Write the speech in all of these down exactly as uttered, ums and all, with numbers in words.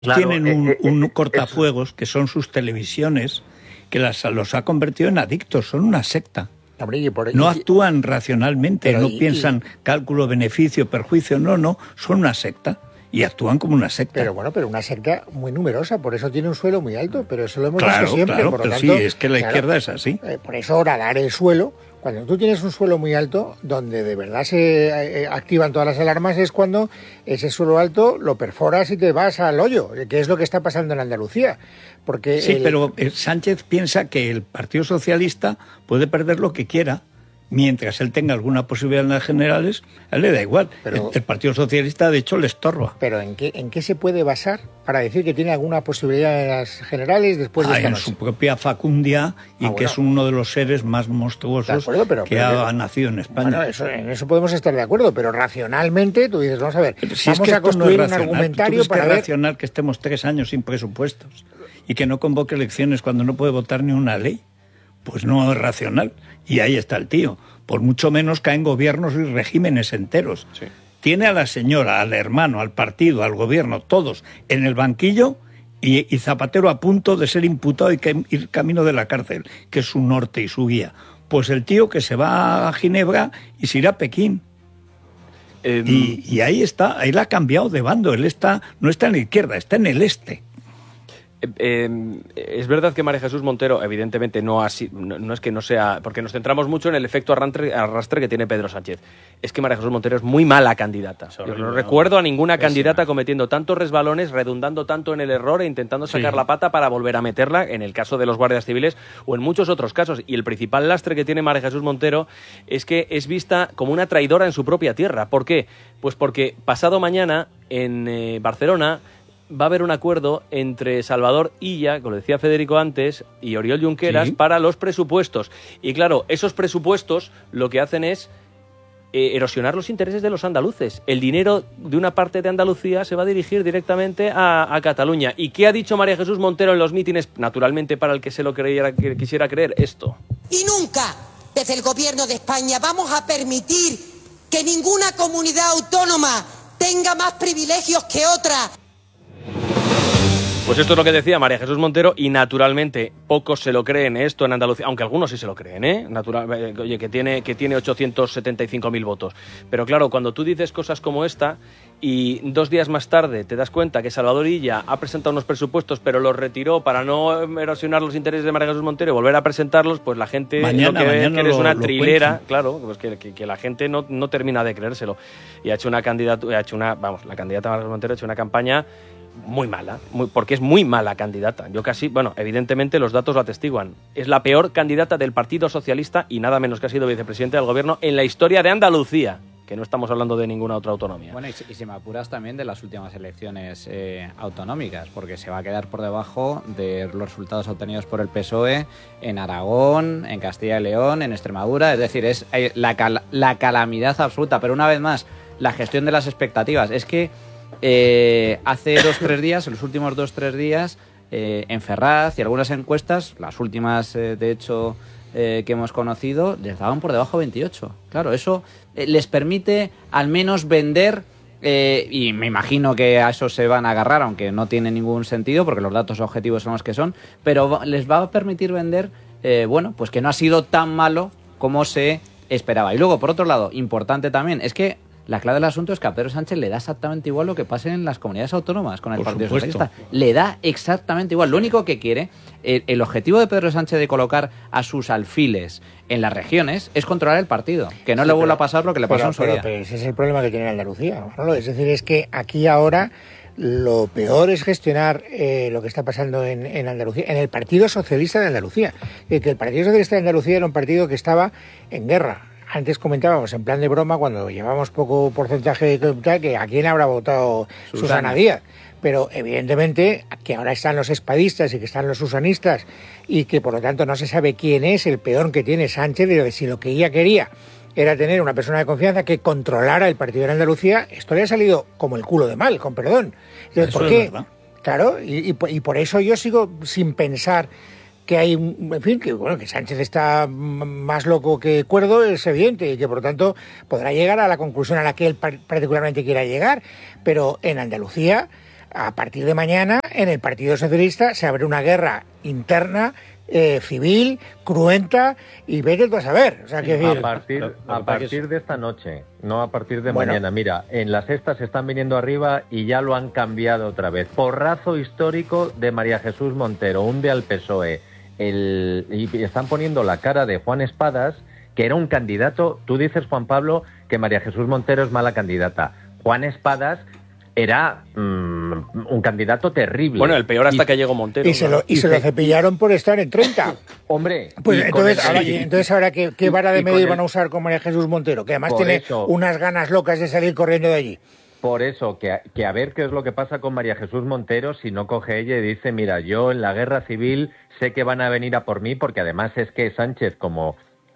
Claro, tienen eh, un, eh, un eh, cortafuegos que son sus televisiones, que las, los ha convertido en adictos, son una secta. Hombre, y por, No y, actúan racionalmente, pero no y, piensan y, cálculo, beneficio, perjuicio, no, no, son una secta y actúan como una secta. Pero bueno, pero una secta muy numerosa, por eso tiene un suelo muy alto, pero eso lo hemos claro, visto siempre. Claro, por lo pero tanto, sí, es que la claro, izquierda es así. Eh, por eso ahora dar el suelo, cuando tú tienes un suelo muy alto, donde de verdad se eh, activan todas las alarmas, es cuando ese suelo alto lo perforas y te vas al hoyo, que es lo que está pasando en Andalucía. Porque sí, el... pero Sánchez piensa que el Partido Socialista puede perder lo que quiera. Mientras él tenga alguna posibilidad en las generales, a él le da igual. Pero, el, el Partido Socialista, de hecho, le estorba. ¿Pero en qué, en qué se puede basar para decir que tiene alguna posibilidad en las generales después de ah, esta en noche? su propia facundia y ah, que bueno. es uno de los seres más monstruosos acuerdo, pero, que pero, ha nacido en España. Bueno, eso, en eso podemos estar de acuerdo, pero racionalmente tú dices, vamos a ver, pero si vamos es que a construir no es un argumentario para que ver... Es racional que estemos tres años sin presupuestos y que no convoque elecciones cuando no puede votar ni una ley. Pues no es racional. Y ahí está el tío. Por mucho menos caen gobiernos y regímenes enteros. Sí. Tiene a la señora, al hermano, al partido, al gobierno, todos en el banquillo y, y Zapatero a punto de ser imputado y que ir camino de la cárcel, que es su norte y su guía. Pues el tío que se va a Ginebra y se irá a Pekín. Eh, y, y ahí está, él ha cambiado de bando, él está, no está en la izquierda, está en el este. Eh, eh, es verdad que María Jesús Montero, evidentemente, no, ha, no, no es que no sea... Porque nos centramos mucho en el efecto arrastre, arrastre que tiene Pedro Sánchez. Es que María Jesús Montero es muy mala candidata. Yo no recuerdo a ninguna pésima. candidata cometiendo tantos resbalones, redundando tanto en el error e intentando sacar sí. la pata para volver a meterla, en el caso de los guardias civiles o en muchos otros casos. Y el principal lastre que tiene María Jesús Montero es que es vista como una traidora en su propia tierra. ¿Por qué? Pues porque pasado mañana en eh, Barcelona va a haber un acuerdo entre Salvador Illa, como decía Federico antes, y Oriol Junqueras ¿Sí? para los presupuestos. Y claro, esos presupuestos lo que hacen es eh, erosionar los intereses de los andaluces. El dinero de una parte de Andalucía se va a dirigir directamente a, a Cataluña. ¿Y qué ha dicho María Jesús Montero en los mítines? Naturalmente, para el que se lo creyera, que quisiera creer, esto. Y nunca, desde el gobierno de España, vamos a permitir que ninguna comunidad autónoma tenga más privilegios que otra. Pues esto es lo que decía María Jesús Montero y naturalmente pocos se lo creen esto en Andalucía, aunque algunos sí se lo creen, ¿eh? Natural, eh, oye, que tiene, que tiene ochocientos setenta y cinco mil votos. Pero claro, cuando tú dices cosas como esta y dos días más tarde te das cuenta que Salvador Illa ha presentado unos presupuestos pero los retiró para no erosionar los intereses de María Jesús Montero y volver a presentarlos, pues la gente mañana, lo que ve que eres lo, una lo trilera, cuentan. claro, pues que, que, que la gente no, no termina de creérselo. Y ha hecho una candidatura, ha hecho una, vamos, la candidata María Jesús Montero ha hecho una campaña muy mala, muy, porque es muy mala candidata. Yo casi, bueno, evidentemente los datos lo atestiguan. Es la peor candidata del Partido Socialista y nada menos que ha sido vicepresidente del gobierno en la historia de Andalucía, que no estamos hablando de ninguna otra autonomía. Bueno, y si, y si me apuras también de las últimas elecciones eh, autonómicas, porque se va a quedar por debajo de los resultados obtenidos por el P S O E en Aragón, en Castilla y León, en Extremadura. Es decir, es eh, la, cal- la calamidad absoluta. Pero una vez más, la gestión de las expectativas. Es que Eh, hace dos tres días, en los últimos dos tres días, eh, en Ferraz y algunas encuestas, las últimas eh, de hecho eh, que hemos conocido, les daban por debajo veintiocho. Claro, eso eh, les permite al menos vender, eh, y me imagino que a eso se van a agarrar, aunque no tiene ningún sentido porque los datos objetivos son los que son, pero les va a permitir vender, eh, bueno, pues que no ha sido tan malo como se esperaba. Y luego, por otro lado, importante también, es que la clave del asunto es que a Pedro Sánchez le da exactamente igual lo que pase en las comunidades autónomas con el Por Partido supuesto. Socialista. Le da exactamente igual. Lo único que quiere, el, el objetivo de Pedro Sánchez de colocar a sus alfiles en las regiones es controlar el partido. Que no sí, le vuelva a pasar lo que le pasó en Soria. Pero, pero ese es el problema que tiene Andalucía, ¿no? Es decir, es que aquí ahora lo peor es gestionar eh, lo que está pasando en, en Andalucía, en el Partido Socialista de Andalucía. Eh, que el Partido Socialista de Andalucía era un partido que estaba en guerra. Antes comentábamos, en plan de broma, cuando llevamos poco porcentaje de tal, que a quién habrá votado Susana, Susana Díaz. Pero evidentemente que ahora están los espadistas y que están los susanistas y que por lo tanto no se sabe quién es el peón que tiene Sánchez, y si lo que ella quería era tener una persona de confianza que controlara el partido de Andalucía, esto le ha salido como el culo de mal, con perdón. Entonces, ¿por qué? Claro, y, y, y por eso yo sigo sin pensar que hay, en fin, que bueno, que Sánchez está más loco que cuerdo, es evidente, y que por lo tanto podrá llegar a la conclusión a la que él particularmente quiera llegar, pero en Andalucía a partir de mañana en el Partido Socialista se abre una guerra interna, eh, civil, cruenta, y vete tú a saber. O sea, que decir, a partir, a partir de esta noche, no a partir de bueno, mañana. Mira, en la Sexta se están viniendo arriba y ya lo han cambiado otra vez. Porrazo histórico de María Jesús Montero, hunde al P S O E. El, y están poniendo la cara de Juan Espadas, que era un candidato. Tú dices, Juan Pablo, que María Jesús Montero es mala candidata. Juan Espadas era mmm, un candidato terrible. Bueno, el peor hasta y, que llegó Montero. Y se lo, y y se lo cepillaron por estar en treinta. Hombre. Pues entonces ahora, entonces ahora ¿qué, qué vara de medir van a usar con María Jesús Montero? Que además tiene eso, unas ganas locas de salir corriendo de allí. Por eso, que, que a ver qué es lo que pasa con María Jesús Montero si no coge ella y dice, mira, yo en la guerra civil sé que van a venir a por mí, porque además es que Sánchez, como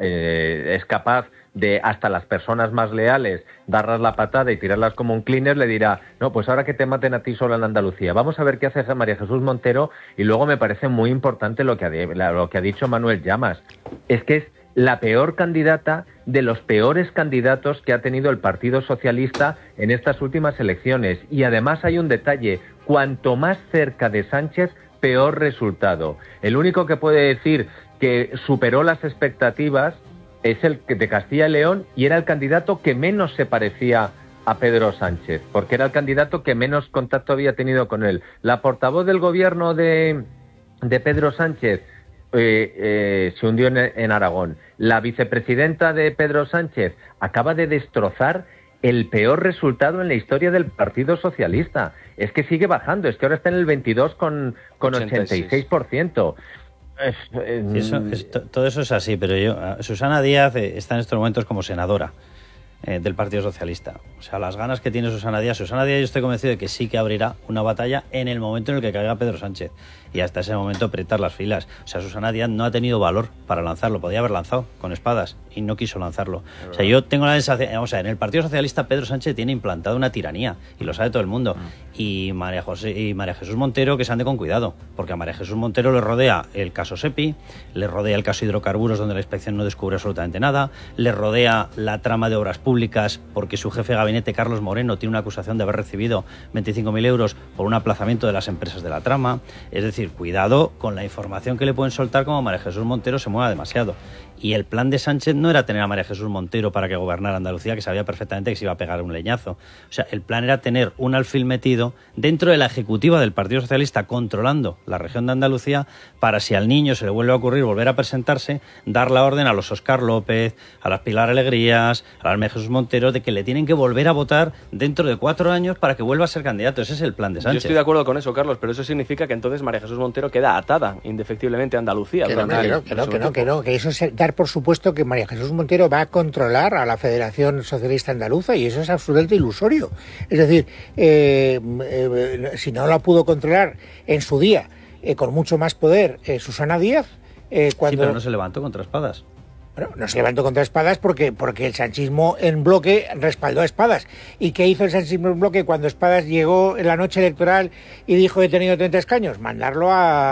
eh, es capaz de hasta las personas más leales darlas la patada y tirarlas como un cleaner, le dirá, no, pues ahora que te maten a ti sola en Andalucía. Vamos a ver qué hace esa María Jesús Montero. Y luego me parece muy importante lo que ha, lo que ha dicho Manuel Llamas. Es que es la peor candidata de los peores candidatos que ha tenido el Partido Socialista en estas últimas elecciones. Y además hay un detalle, cuanto más cerca de Sánchez, peor resultado. El único que puede decir que superó las expectativas es el de Castilla y León, y era el candidato que menos se parecía a Pedro Sánchez, porque era el candidato que menos contacto había tenido con él. La portavoz del gobierno de, de Pedro Sánchez eh, eh, se hundió en, en Aragón. La vicepresidenta de Pedro Sánchez acaba de destrozar el peor resultado en la historia del Partido Socialista. Es que sigue bajando, es que ahora está en el veintidós con ochenta y seis por ciento. Es, eh, sí, eso, es, todo eso es así, pero yo, Susana Díaz está en estos momentos como senadora eh, del Partido Socialista. O sea, las ganas que tiene Susana Díaz, Susana Díaz yo estoy convencido de que sí que abrirá una batalla en el momento en el que caiga Pedro Sánchez. Y hasta ese momento apretar las filas. O sea, Susana Díaz no ha tenido valor para lanzarlo. Podía haber lanzado con espadas y no quiso lanzarlo. O sea, yo tengo la sensación... O sea, en el Partido Socialista Pedro Sánchez tiene implantada una tiranía y lo sabe todo el mundo. Mm. Y María José y María Jesús Montero que se ande con cuidado, porque a María Jesús Montero le rodea el caso SEPI, le rodea el caso hidrocarburos donde la inspección no descubre absolutamente nada, le rodea la trama de obras públicas porque su jefe de gabinete, Carlos Moreno, tiene una acusación de haber recibido veinticinco mil euros por un aplazamiento de las empresas de la trama. Es decir, cuidado con la información que le pueden soltar como María Jesús Montero se mueva demasiado. Y el plan de Sánchez no era tener a María Jesús Montero para que gobernara Andalucía, que sabía perfectamente que se iba a pegar un leñazo. O sea, el plan era tener un alfil metido dentro de la ejecutiva del Partido Socialista controlando la región de Andalucía para, si al niño se le vuelve a ocurrir volver a presentarse, dar la orden a los Óscar López, a las Pilar Alegrías, a las María Jesús Montero, de que le tienen que volver a votar dentro de cuatro años para que vuelva a ser candidato. Ese es el plan de Sánchez. Yo estoy de acuerdo con eso, Carlos, pero eso significa que entonces María Jesús Montero queda atada indefectiblemente a Andalucía. Que no, que no, que no, que no, que no, que eso es dar por supuesto que María Jesús Montero va a controlar a la Federación Socialista Andaluza, y eso es absolutamente ilusorio. Es decir, eh, eh, si no la pudo controlar en su día eh, con mucho más poder eh, Susana Díaz, eh, cuando... Sí, pero no se levantó contra Espadas. Bueno, no se levantó contra Espadas porque, porque el sanchismo en bloque respaldó a Espadas. ¿Y qué hizo el sanchismo en bloque cuando Espadas llegó en la noche electoral y dijo he tenido treinta escaños? Mandarlo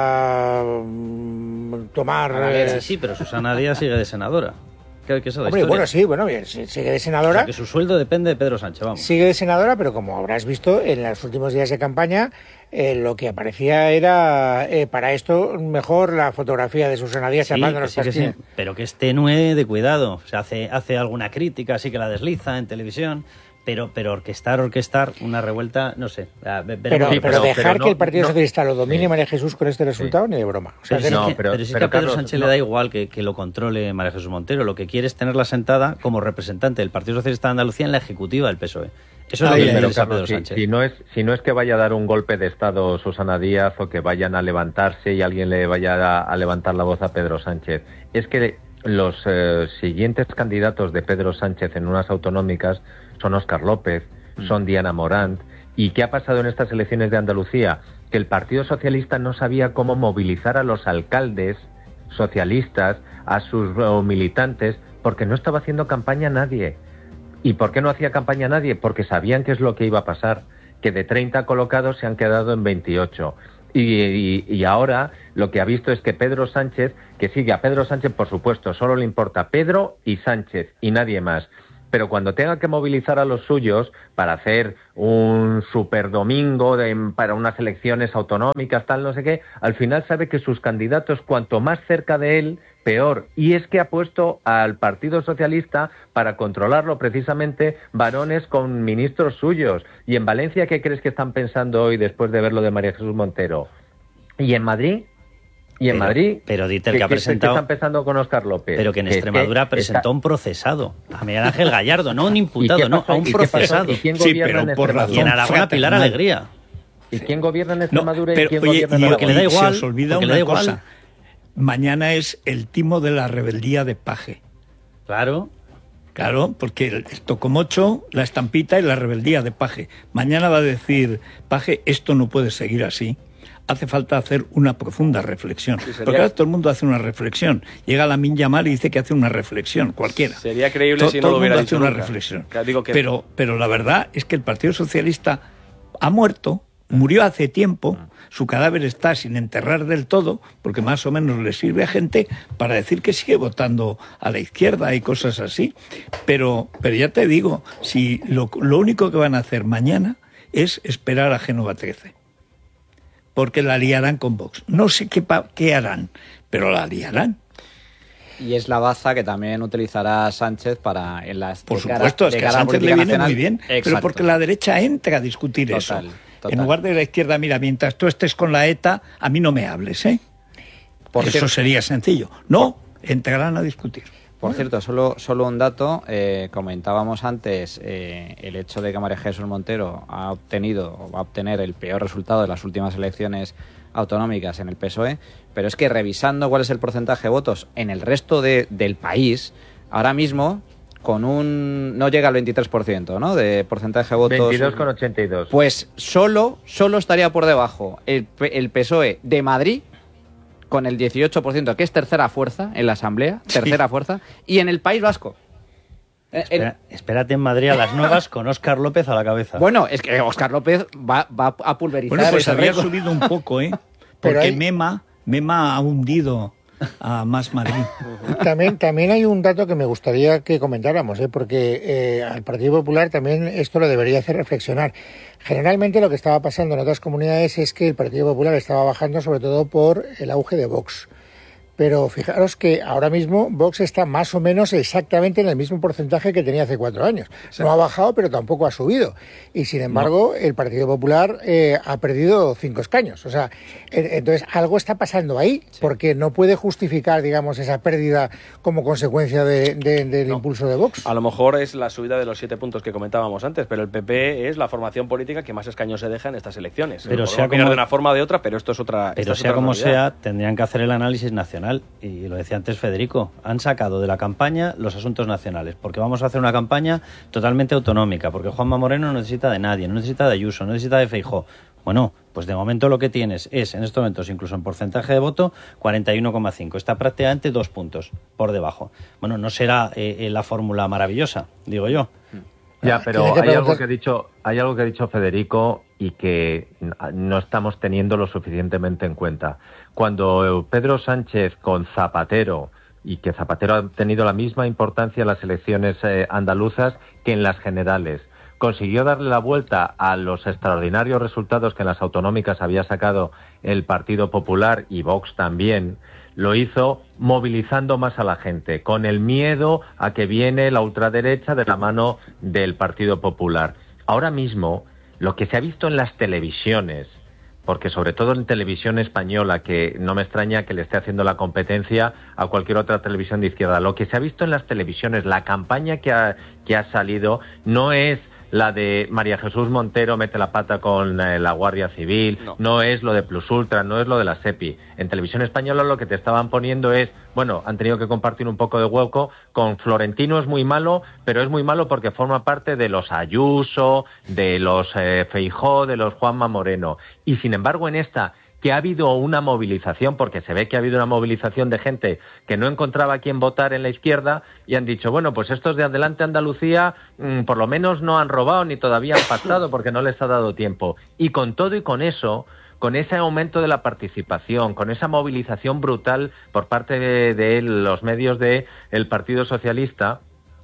a tomar... A ver, sí, sí, pero Susana Díaz sigue de senadora. ¿Qué, qué es la Hombre, historia? bueno, sí, bueno, bien, sigue de senadora. O sea, que su sueldo depende de Pedro Sánchez, vamos. Sigue de senadora, pero como habrás visto, en los últimos días de campaña, eh, lo que aparecía era, eh, para esto, mejor la fotografía de Susana Díaz sí, llamando a los sí, sí, pero que es tenue de cuidado. O sea, hace, hace alguna crítica, así que la desliza en televisión. Pero, pero orquestar, orquestar una revuelta, no sé. Pero, sí, pero, pero dejar pero no, que el Partido no, Socialista lo domine sí. María Jesús con este resultado, sí. ni de broma. O sea, pero, no, sí, pero, pero sí que a Pedro Carlos, Sánchez no. le da igual que, que lo controle María Jesús Montero. Lo que quiere es tenerla sentada como representante del Partido Socialista de Andalucía en la ejecutiva del P S O E. Eso es lo que le interesa a Pedro Sánchez. Si, si, no es, si no es que vaya a dar un golpe de Estado Susana Díaz o que vayan a levantarse y alguien le vaya a, a levantar la voz a Pedro Sánchez, es que los eh, siguientes candidatos de Pedro Sánchez en unas autonómicas son Óscar López, son Diana Morant. ¿Y qué ha pasado en estas elecciones de Andalucía? Que el Partido Socialista no sabía cómo movilizar a los alcaldes socialistas, a sus uh, militantes, porque no estaba haciendo campaña nadie. ¿Y por qué no hacía campaña nadie? Porque sabían qué es lo que iba a pasar, que de treinta colocados se han quedado en veintiocho. Y, y, y ahora lo que ha visto es que Pedro Sánchez, que sigue a Pedro Sánchez, por supuesto, solo le importa Pedro y Sánchez y nadie más. pero cuando tenga que movilizar a los suyos para hacer un super domingo de, para unas elecciones autonómicas, tal, no sé qué, al final sabe que sus candidatos, cuanto más cerca de él, peor. Y es que ha puesto al Partido Socialista, para controlarlo precisamente, varones con ministros suyos. Y en Valencia, ¿qué crees que están pensando hoy después de ver lo de María Jesús Montero? ¿Y en Madrid? ¿Y en pero, Madrid? Pero Dieter, ¿Qué, que ha presentado... ¿Qué están pensando con Óscar López? Pero que en que Extremadura que presentó está... un procesado. A Miguel Ángel Gallardo, no un imputado, no, a un procesado. ¿Y quién Sí, gobierna pero en por Extremadura? Y en Aragón a Pilar Alegría. ¿Y quién gobierna en No, Extremadura pero, y quién oye, gobierna en y- Aragón? que le da y igual, se os olvida porque le una da igual. cosa. Mañana es el timo de la rebeldía de Paje. Claro. Claro, porque el, el tocomocho, la estampita y la rebeldía de Paje. Mañana va a decir, Paje, esto no puede seguir así. Hace falta hacer una profunda reflexión. Sí, sería- Porque ahora todo el mundo hace una reflexión. Llega Lamine Yamal y dice que hace una reflexión, cualquiera. Sería creíble To- si no todo lo el hubiera mundo dicho hace una nunca. reflexión. Claro, digo que- Pero, pero la verdad es que el Partido Socialista ha muerto, murió hace tiempo, su cadáver está sin enterrar del todo, porque más o menos le sirve a gente para decir que sigue votando a la izquierda y cosas así. Pero, pero ya te digo, si lo, lo único que van a hacer mañana es esperar a Génova trece. Porque la liarán con Vox. No sé qué, pa- qué harán, pero la liarán. Y es la baza que también utilizará Sánchez para en las Por de cara- supuesto, es de que a cara Sánchez le política viene nacional. muy bien, pero Exacto. porque la derecha entra a discutir Total, eso. total. En lugar de la izquierda, mira, mientras tú estés con la ETA, a mí no me hables, ¿eh? Por eso cierto- sería sencillo. No, entrarán a discutir. Por cierto, solo, solo un dato, eh, comentábamos antes eh, el hecho de que María Jesús Montero ha obtenido o va a obtener el peor resultado de las últimas elecciones autonómicas en el P S O E, pero es que revisando cuál es el porcentaje de votos en el resto de, del país, ahora mismo con un no llega al veintitrés por ciento, ¿no? De porcentaje de votos. veintidós coma ochenta y dos. Pues solo, solo estaría por debajo el, P- el P S O E de Madrid con el dieciocho por ciento, que es tercera fuerza en la Asamblea, tercera fuerza, y en el País Vasco. Eh, Espera- espérate en Madrid a las nuevas con Óscar López a la cabeza. el- bueno, es que Óscar López va, va a pulverizar Bueno, pues ese había récord. subido un poco, ¿eh? Pero Porque hay- Mema, Mema ha hundido a Más Madrid. También, también hay un dato que me gustaría que comentáramos, ¿eh? porque eh, al Partido Popular también esto lo debería hacer reflexionar. Generalmente lo que estaba pasando en otras comunidades es que el Partido Popular estaba bajando sobre todo por el auge de Vox. Pero fijaros que ahora mismo Vox está más o menos exactamente en el mismo porcentaje que tenía hace cuatro años. No ha bajado, pero tampoco ha subido. Y sin embargo, el Partido Popular eh, ha perdido cinco escaños. O sea, eh, entonces algo está pasando ahí, porque no puede justificar, digamos, esa pérdida como consecuencia de, de- del No. impulso de Vox. A lo mejor es la subida de los siete puntos que comentábamos antes, pero el P P es la formación política que más escaños se deja en estas elecciones. Pero Podemos sea opinar como- de una forma o de otra, pero esto es otra. esta Pero es sea otra como realidad. sea, tendrían que hacer el análisis nacional. Y lo decía antes Federico, han sacado de la campaña los asuntos nacionales, porque vamos a hacer una campaña totalmente autonómica, porque Juanma Moreno no necesita de nadie, no necesita de Ayuso, no necesita de Feijóo. Bueno, pues de momento lo que tienes es, en estos momentos, incluso en porcentaje de voto, cuarenta y uno coma cinco. Está prácticamente dos puntos por debajo. Bueno, no será eh, eh, la fórmula maravillosa, digo yo. Ya, Ah, pero tiene que hay algo preguntar- que ha dicho, hay algo que ha dicho Federico y que no estamos teniendo lo suficientemente en cuenta. Cuando Pedro Sánchez con Zapatero, y que Zapatero ha tenido la misma importancia en las elecciones eh, andaluzas que en las generales, consiguió darle la vuelta a los extraordinarios resultados que en las autonómicas había sacado el Partido Popular y Vox también, lo hizo movilizando más a la gente, con el miedo a que viene la ultraderecha de la mano del Partido Popular. Ahora mismo, lo que se ha visto en las televisiones, porque sobre todo en televisión española, que no me extraña que le esté haciendo la competencia a cualquier otra televisión de izquierda, lo que se ha visto en las televisiones, la campaña que ha, que ha salido, no es la de María Jesús Montero mete la pata con eh, la Guardia Civil, No. no es lo de Plus Ultra, no es lo de la SEPI. En televisión española lo que te estaban poniendo es, bueno, han tenido que compartir un poco de hueco con Florentino, es muy malo, pero es muy malo porque forma parte de los Ayuso, de los eh, Feijóo, de los Juanma Moreno. Y sin embargo en esta, que ha habido una movilización, porque se ve que ha habido una movilización de gente que no encontraba a quién votar en la izquierda y han dicho, bueno, pues estos de Adelante Andalucía mmm, por lo menos no han robado ni todavía han pactado porque no les ha dado tiempo. Y con todo y con eso, con ese aumento de la participación, con esa movilización brutal por parte de, de los medios del Partido Socialista,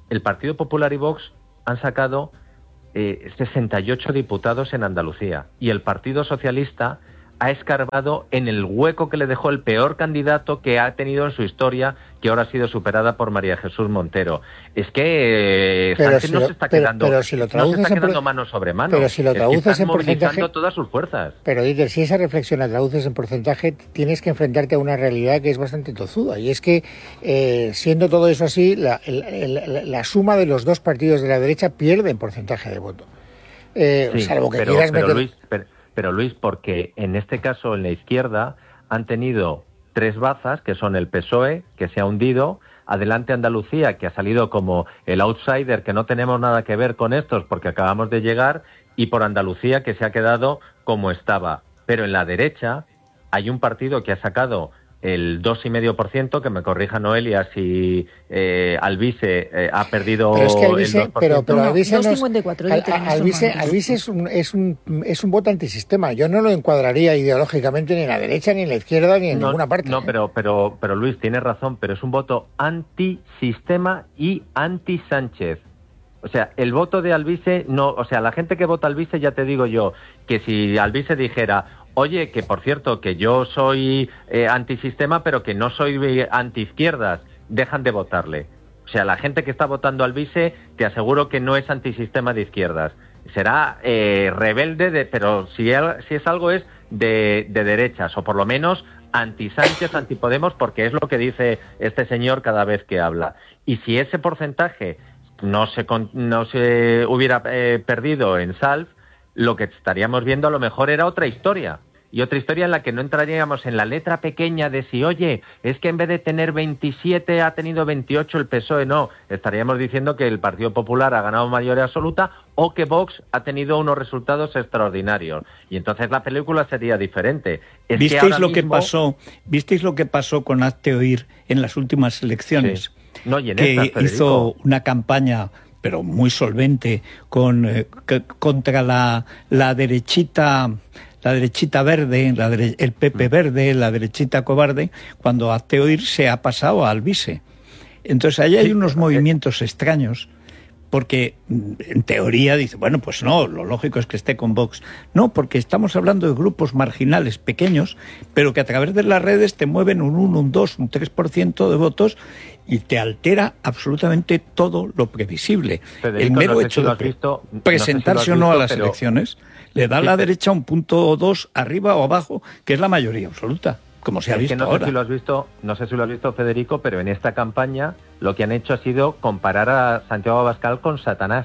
el Partido Popular y Vox han sacado eh, sesenta y ocho diputados en Andalucía y el Partido Socialista ha escarbado en el hueco que le dejó el peor candidato que ha tenido en su historia, que ahora ha sido superada por María Jesús Montero. Es que eh, Sánchez si no lo, se está pero, quedando, pero si lo no se está en quedando pro... mano sobre mano. Pero si lo traduces es que en movilizando porcentaje, todas sus fuerzas. Pero Iker, si esa reflexión la traduces en porcentaje, tienes que enfrentarte a una realidad que es bastante tozuda. Y es que, eh, siendo todo eso así, la, el, el, la suma de los dos partidos de la derecha pierde en porcentaje de voto. Eh, sí, salvo que pero, quieras pero meter... Luis, pero, pero Luis, porque en este caso en la izquierda han tenido tres bazas, que son el P S O E, que se ha hundido, Adelante Andalucía, que ha salido como el outsider, que no tenemos nada que ver con estos porque acabamos de llegar, y por Andalucía, que se ha quedado como estaba. Pero en la derecha hay un partido que ha sacado el dos coma cinco por ciento, que me corrija Noelia si eh, Alvise eh, ha perdido pero es que Alvise, el dos por ciento. pero, pero Alvise, no, no, cincuenta y cuatro, Al, Alvise, Alvise es, un, es, un, es un voto antisistema. Yo no lo encuadraría ideológicamente ni en la derecha, ni en la izquierda, ni en no, ninguna parte. No, ¿eh? pero, pero, pero Luis, tienes razón, pero es un voto antisistema y anti-Sánchez. O sea, el voto de Alvise, no, o sea, la gente que vota Alvise, ya te digo yo, que si Alvise dijera, oye, que por cierto, que yo soy eh, antisistema, pero que no soy antiizquierdas, dejan de votarle. O sea, la gente que está votando Alvise, te aseguro que no es antisistema de izquierdas. Será eh, rebelde, de, pero si, si es algo es de, de derechas, o por lo menos anti-Sánchez, anti-Podemos, porque es lo que dice este señor cada vez que habla. Y si ese porcentaje no se, no se hubiera eh, perdido en Salv, lo que estaríamos viendo a lo mejor era otra historia. Y otra historia en la que no entraríamos en la letra pequeña de si, oye, es que en vez de tener veintisiete ha tenido veintiocho el P S O E. No, estaríamos diciendo que el Partido Popular ha ganado mayoría absoluta o que Vox ha tenido unos resultados extraordinarios. Y entonces la película sería diferente. Es ¿Visteis que ahora lo mismo... que pasó? ¿Visteis lo que pasó con Hazte Oír en las últimas elecciones? Sí. No, y en que esta, hizo una campaña, pero muy solvente, con eh, que, contra la, la derechita, la derechita verde, la dere, el P P verde, la derechita cobarde, cuando Hazte Oír se ha pasado a Alvise. Entonces ahí hay unos movimientos extraños, porque en teoría dice, bueno, pues no, lo lógico es que esté con Vox. No, porque estamos hablando de grupos marginales pequeños, pero que a través de las redes te mueven un uno, un dos, un tres por ciento de votos y te altera absolutamente todo lo previsible. Federico, el mero no sé hecho si lo de has visto, presentarse no sé si lo has o no a visto, las pero... elecciones le da a la derecha un punto o dos arriba o abajo, que es la mayoría absoluta, como se ha es visto que no ahora. Sé si lo has visto, no sé si lo has visto, Federico, pero en esta campaña lo que han hecho ha sido comparar a Santiago Abascal con Satanás.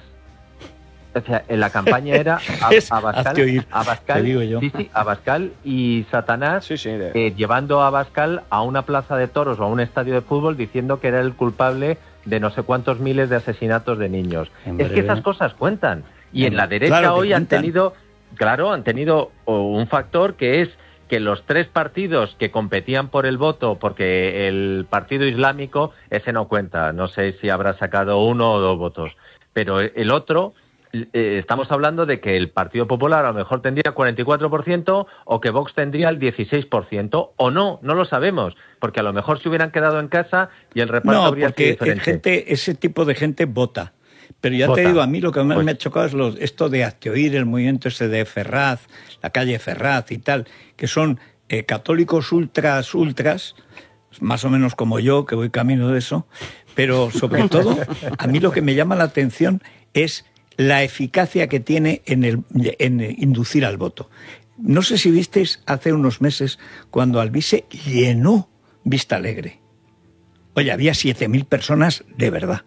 O sea, en la campaña era a, Es, Abascal, hazte oír, Abascal, te digo yo. sí, sí, Abascal y Satanás Sí, sí, de- eh, llevando a Abascal a una plaza de toros o a un estadio de fútbol diciendo que era el culpable de no sé cuántos miles de asesinatos de niños. En es que breve. esas cosas cuentan. Y en la derecha Claro que hoy han cuentan. tenido, claro, han tenido oh, un factor que es que los tres partidos que competían por el voto, porque el partido islámico, ese no cuenta, no sé si habrá sacado uno o dos votos, pero el otro, eh, estamos hablando de que el Partido Popular a lo mejor tendría cuarenta y cuatro por ciento o que Vox tendría el dieciséis por ciento, o no, no lo sabemos, porque a lo mejor se hubieran quedado en casa y el reparto No, habría sido porque diferente. gente, ese tipo de gente vota. Pero ya Vota. te digo, a mí lo que más Pues- me ha chocado es los, esto de Hazte Oír, el movimiento ese de Ferraz, la calle Ferraz y tal, que son eh, católicos ultras, ultras, más o menos como yo, que voy camino de eso, pero sobre todo, a mí lo que me llama la atención es la eficacia que tiene en, el, en inducir al voto. No sé si visteis hace unos meses cuando Alvise llenó Vista Alegre. Oye, había siete mil personas de verdad.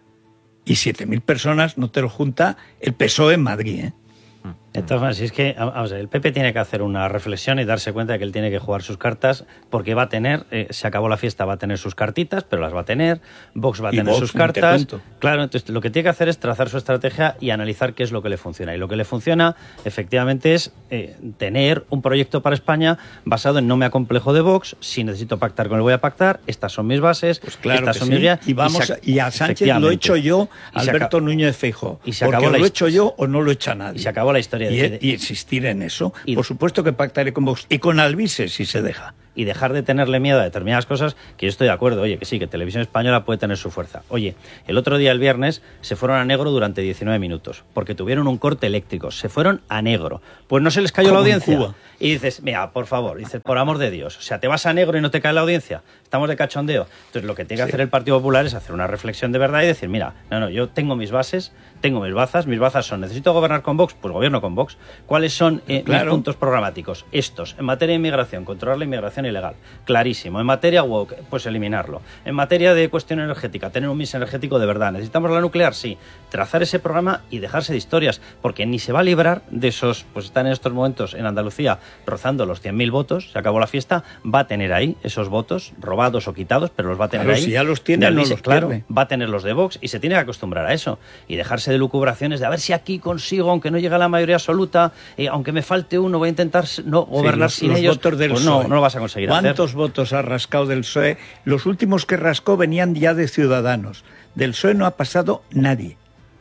Y siete mil personas no te lo junta el P S O E en Madrid, ¿eh? De todas maneras, si es que vamos a ver, el P P tiene que hacer una reflexión y darse cuenta de que él tiene que jugar sus cartas, porque va a tener, eh, se acabó la fiesta, va a tener sus cartitas, pero las va a tener, Vox va a Y tener Vox, sus ni te cartas. cuento. Claro, entonces lo que tiene que hacer es trazar su estrategia y analizar qué es lo que le funciona. Y lo que le funciona, efectivamente, es eh, tener un proyecto para España basado en no me acomplejo de Vox, si necesito pactar con él voy a pactar, estas son mis bases, Pues claro estas que son sí. mis guías. Y, vamos se- a, y a Sánchez lo efectivamente. he hecho yo, Y se Alberto aca- Núñez Feijóo. y se Porque acabó lo la he his- hecho yo o no lo he hecho nadie. Y se acabó la historia de Y, que- y insistir en eso. Y- Por supuesto que pactaré con Vox. Y con Alvise, si se deja. y dejar de tenerle miedo a determinadas cosas, que yo estoy de acuerdo, oye, que sí, que Televisión Española puede tener su fuerza. Oye, el otro día, el viernes, se fueron a negro durante diecinueve minutos, porque tuvieron un corte eléctrico, se fueron a negro. Pues no se les cayó la audiencia. Cuba. Y dices, mira, por favor, dices, por amor de Dios, o sea, te vas a negro y no te cae la audiencia, estamos de cachondeo. Entonces lo que tiene que sí. hacer el Partido Popular es hacer una reflexión de verdad y decir, mira, no, no, yo tengo mis bases, tengo mis bazas, mis bazas son, ¿necesito gobernar con Vox? Pues gobierno con Vox. ¿Cuáles son eh, claro. mis puntos programáticos? Estos. En materia de inmigración, controlar la inmigración ilegal. Clarísimo. En materia woke, pues eliminarlo. En materia de cuestión energética, tener un mix energético de verdad. ¿Necesitamos la nuclear? Sí. Trazar ese programa y dejarse de historias, porque ni se va a librar de esos, pues están en estos momentos en Andalucía rozando los cien mil votos, se acabó la fiesta, va a tener ahí esos votos, robados o quitados, pero los va a tener claro, ahí. Si ya los tiene, no los claro, pierde. Va a tener los de Vox y se tiene que acostumbrar a eso. Y dejarse de lucubraciones de a ver si aquí consigo, aunque no llegue a la mayoría absoluta, eh, aunque me falte uno, voy a intentar no gobernar sí, los, sin los ellos. Votos del pues P S O E. no, no lo vas a conseguir hacer. ¿Cuántos votos ha rascado del P S O E? Los últimos que rascó venían ya de Ciudadanos. Del P S O E no ha pasado nadie.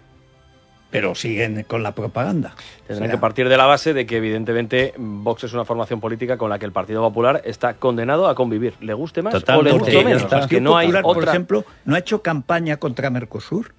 Pero siguen con la propaganda. Tendrán o sea, que partir de la base de que evidentemente Vox es una formación política con la que el Partido Popular está condenado a convivir. ¿Le guste más Total, o le porque guste menos? El Es que no hay Popular, otra... por ejemplo, no ha hecho campaña contra Mercosur.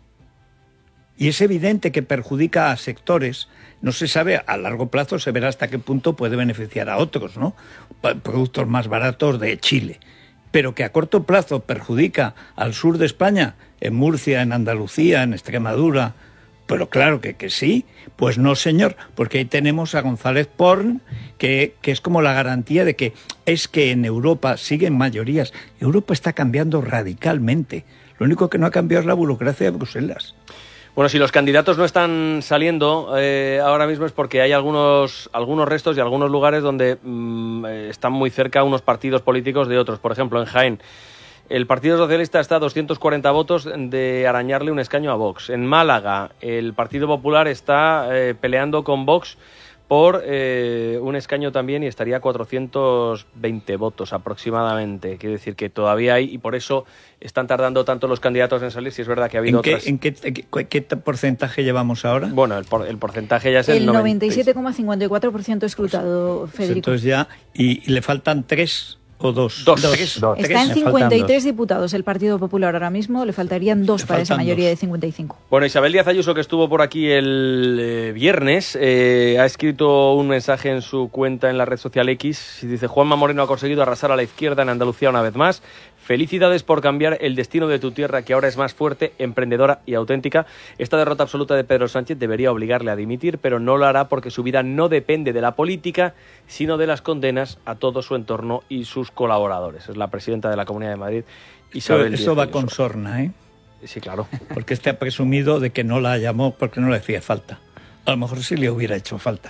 Y es evidente que perjudica a sectores. No se sabe, a largo plazo se verá hasta qué punto puede beneficiar a otros, ¿no? Productos más baratos de Chile. Pero que a corto plazo perjudica al sur de España, en Murcia, en Andalucía, en Extremadura. Pero claro que, que sí, pues no señor, porque ahí tenemos a González Porn, que, que es como la garantía de que es que en Europa siguen mayorías. Europa está cambiando radicalmente. Lo único que no ha cambiado es la burocracia de Bruselas. Bueno, si los candidatos no están saliendo eh, ahora mismo es porque hay algunos, algunos restos y algunos lugares donde mmm, están muy cerca unos partidos políticos de otros. Por ejemplo, en Jaén, el Partido Socialista está a doscientos cuarenta votos de arañarle un escaño a Vox. En Málaga, el Partido Popular está eh, peleando con Vox por eh, un escaño también y estaría a cuatrocientos veinte votos aproximadamente. Quiere decir que todavía hay, y por eso están tardando tanto los candidatos en salir, si es verdad que ha habido ¿En qué, otras... ¿en qué, qué, qué porcentaje llevamos ahora? Bueno, el, por, el porcentaje ya es el, el noventa y siete coma cincuenta y cuatro por ciento escrutado, pues, Federico. Entonces ya, y, y le faltan tres... ¿O dos? Dos. Tres. Dos. Está en cincuenta y tres diputados el Partido Popular ahora mismo, le faltarían dos Le para esa faltan mayoría dos. de cincuenta y cinco. Bueno, Isabel Díaz Ayuso, que estuvo por aquí el eh, viernes, eh, ha escrito un mensaje en su cuenta en la red social X y dice: Juanma Moreno ha conseguido arrasar a la izquierda en Andalucía una vez más. Felicidades por cambiar el destino de tu tierra, que ahora es más fuerte, emprendedora y auténtica. Esta derrota absoluta de Pedro Sánchez debería obligarle a dimitir, pero no lo hará porque su vida no depende de la política, sino de las condenas a todo su entorno y sus colaboradores. Es la presidenta de la Comunidad de Madrid, Isabel Díaz Ayuso. Eso va con sorna, ¿eh? Sí, claro. Porque este ha presumido de que no la llamó porque no le hacía falta. A lo mejor sí le hubiera hecho falta.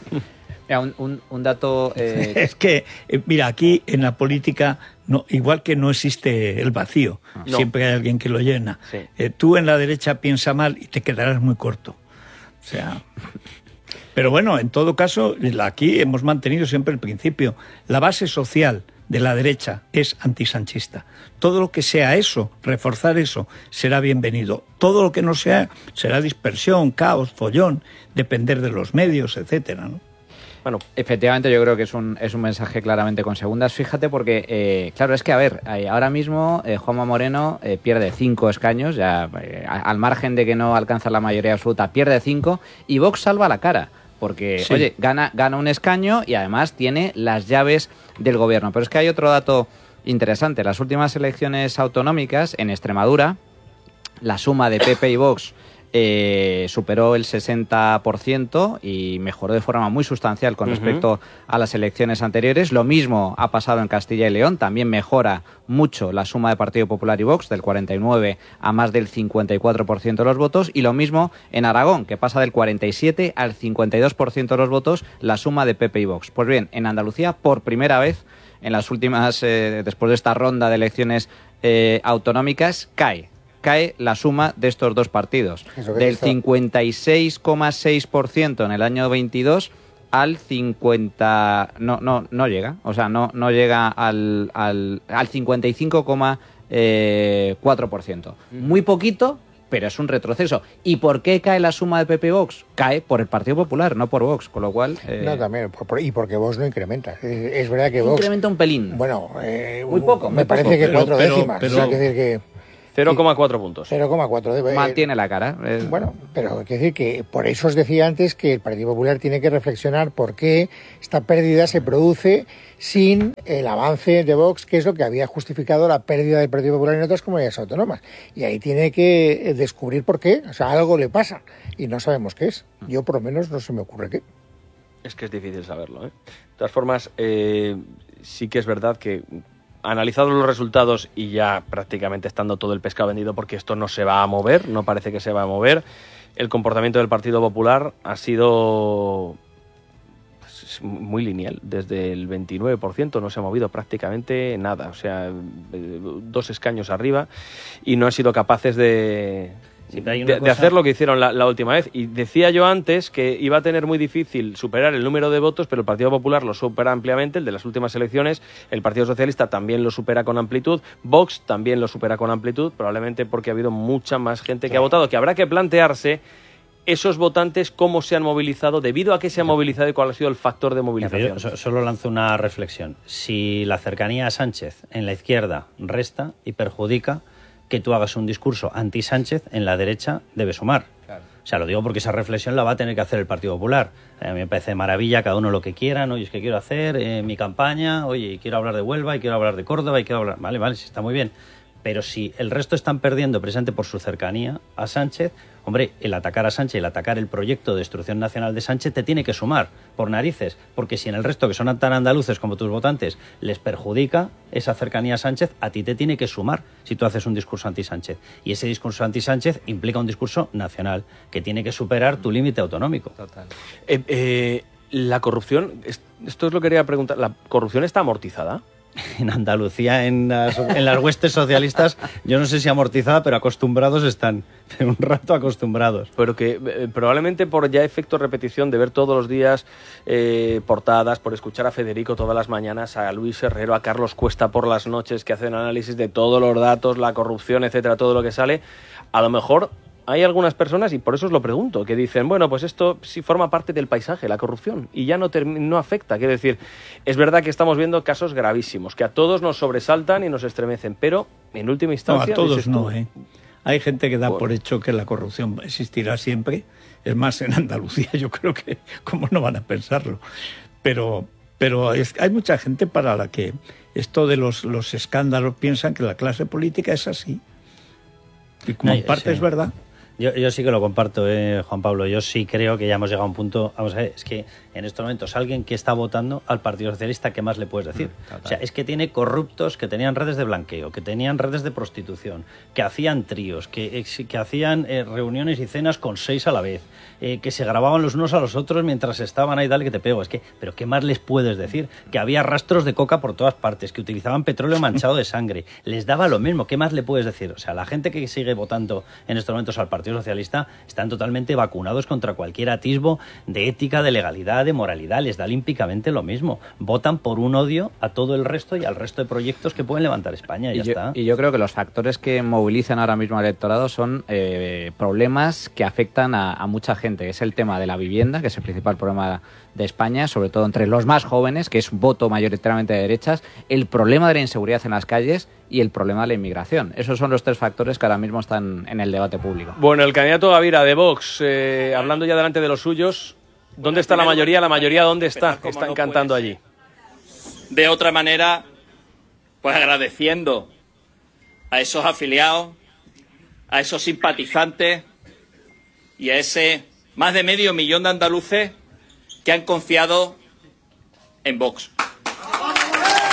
Mira, un, un, un dato... Eh... Es que, eh, mira, aquí en la política, no, igual que no existe el vacío, no. Siempre hay alguien que lo llena. Sí. Eh, tú en la derecha piensa mal y te quedarás muy corto. O sea... Pero bueno, en todo caso, aquí hemos mantenido siempre el principio. La base social de la derecha es antisanchista. Todo lo que sea eso, reforzar eso, será bienvenido. Todo lo que no sea, será dispersión, caos, follón, depender de los medios, etcétera, ¿no? Bueno, efectivamente yo creo que es un, es un mensaje claramente con segundas. Fíjate porque, eh, claro, es que, a ver, eh, ahora mismo eh, Juanma Moreno eh, pierde cinco escaños, ya eh, al margen de que no alcanza la mayoría absoluta, pierde cinco, y Vox salva la cara. Porque, sí. oye, gana, gana un escaño y además tiene las llaves del gobierno. Pero es que hay otro dato interesante. Las últimas elecciones autonómicas en Extremadura, la suma de P P y Vox eh, superó el sesenta por ciento y mejoró de forma muy sustancial con uh-huh. respecto a las elecciones anteriores. Lo mismo ha pasado en Castilla y León. También mejora mucho la suma de Partido Popular y Vox, del cuarenta y nueve a más del cincuenta y cuatro por ciento de los votos. Y lo mismo en Aragón, que pasa del cuarenta y siete al cincuenta y dos por ciento de los votos la suma de P P y Vox. Pues bien, en Andalucía, por primera vez, en las últimas, eh, después de esta ronda de elecciones eh, autonómicas, cae. cae la suma de estos dos partidos. Del cincuenta y seis coma seis por ciento en el año veintidós al cincuenta... No, no, no llega. O sea, no, no llega al, al, al cincuenta y cinco coma cuatro por ciento. Muy poquito, pero es un retroceso. ¿Y por qué cae la suma de P P y Vox? Cae por el Partido Popular, no por Vox, con lo cual... Eh... No, también, por, por, y porque Vox no incrementa. Es, es verdad que Vox... Incrementa un pelín. Bueno, eh, muy poco. Me muy parece poco. que pero, cuatro pero, décimas. Pero, o sea, que decir que... cero coma cuatro puntos. cero coma cuatro. Mantiene la cara. Es... Bueno, pero hay que decir que por eso os decía antes que el Partido Popular tiene que reflexionar por qué esta pérdida se produce sin el avance de Vox, que es lo que había justificado la pérdida del Partido Popular en otras comunidades autónomas. Y ahí tiene que descubrir por qué. O sea, algo le pasa y no sabemos qué es. Yo por lo menos no se me ocurre qué. Es que es difícil saberlo, ¿eh? De todas formas, eh, sí que es verdad que analizados los resultados y ya prácticamente estando todo el pescado vendido, porque esto no se va a mover, no parece que se va a mover, el comportamiento del Partido Popular ha sido pues, muy lineal. Desde el veintinueve por ciento no se ha movido prácticamente nada, o sea, dos escaños arriba, y no han sido capaces de... Sí, de, de, de hacer lo que hicieron la, la última vez. Y decía yo antes que iba a tener muy difícil superar el número de votos, pero el Partido Popular lo supera ampliamente, el de las últimas elecciones. El Partido Socialista también lo supera con amplitud. Vox también lo supera con amplitud, probablemente porque ha habido mucha más gente que ha votado, que habrá que plantearse esos votantes cómo se han movilizado, debido a qué se han movilizado y cuál ha sido el factor de movilización. Yo solo lanzo una reflexión. Si la cercanía a Sánchez en la izquierda resta y perjudica, que tú hagas un discurso anti-Sánchez en la derecha debe sumar. Claro. O sea, lo digo porque esa reflexión la va a tener que hacer el Partido Popular. A mí me parece maravilla, cada uno lo que quiera, ¿no? Oye, es que quiero hacer eh, mi campaña, oye, quiero hablar de Huelva, y quiero hablar de Córdoba, y quiero hablar... Vale, vale, sí, está muy bien. Pero si el resto están perdiendo precisamente por su cercanía a Sánchez, hombre, el atacar a Sánchez, el atacar el proyecto de destrucción nacional de Sánchez te tiene que sumar, por narices, porque si en el resto, que son tan andaluces como tus votantes, les perjudica esa cercanía a Sánchez, a ti te tiene que sumar si tú haces un discurso anti-Sánchez. Y ese discurso anti-Sánchez implica un discurso nacional, que tiene que superar tu límite autonómico. Total. Eh, eh, la corrupción, esto es lo que quería preguntar, ¿la corrupción está amortizada? En Andalucía, en las, en las huestes socialistas, yo no sé si amortizada, pero acostumbrados están, un rato acostumbrados. Pero que eh, probablemente por ya efecto repetición de ver todos los días eh, portadas, por escuchar a Federico todas las mañanas, a Luis Herrero, a Carlos Cuesta por las noches, que hacen análisis de todos los datos, la corrupción, etcétera, todo lo que sale, a lo mejor hay algunas personas, y por eso os lo pregunto, que dicen, bueno, pues esto sí forma parte del paisaje, la corrupción, y ya no, no afecta. Quiero decir, es verdad que estamos viendo casos gravísimos, que a todos nos sobresaltan y nos estremecen, pero en última instancia... No, a todos no, tú, ¿eh? Hay gente que da bueno. por hecho que la corrupción existirá siempre. Es más, en Andalucía yo creo que, ¿cómo no van a pensarlo? Pero, pero es, hay mucha gente para la que esto de los, los escándalos piensan que la clase política es así. Y como No, en parte sí. es verdad. Yo, yo sí que lo comparto, eh, Juan Pablo. Yo sí creo que ya hemos llegado a un punto... Vamos a ver, es que en estos momentos alguien que está votando al Partido Socialista, ¿qué más le puedes decir? Total. O sea, es que tiene corruptos que tenían redes de blanqueo, que tenían redes de prostitución, que hacían tríos, que, que hacían eh, reuniones y cenas con seis a la vez, eh, que se grababan los unos a los otros mientras estaban ahí, dale que te pego. Es que, ¿pero qué más les puedes decir? Que había rastros de coca por todas partes, que utilizaban petróleo manchado de sangre. Les daba lo mismo. ¿Qué más le puedes decir? O sea, la gente que sigue votando en estos momentos al Partido Socialista están totalmente vacunados contra cualquier atisbo de ética, de legalidad, de moralidad. Les da olímpicamente lo mismo. Votan por un odio a todo el resto y al resto de proyectos que pueden levantar España. Y, Y ya yo, está. y yo creo que los factores que movilizan ahora mismo al electorado son eh, problemas que afectan a, a mucha gente. Es el tema de la vivienda, que es el principal problema de España, sobre todo entre los más jóvenes, que es un voto mayoritariamente de derechas, el problema de la inseguridad en las calles y el problema de la inmigración. Esos son los tres factores que ahora mismo están en el debate público. Bueno, el candidato Gavira de Vox, eh, hablando ya delante de los suyos, ¿dónde está la mayoría? La mayoría, ¿dónde está? Están cantando allí. De otra manera, pues agradeciendo a esos afiliados, a esos simpatizantes y a ese más de medio millón de andaluces que han confiado en Vox.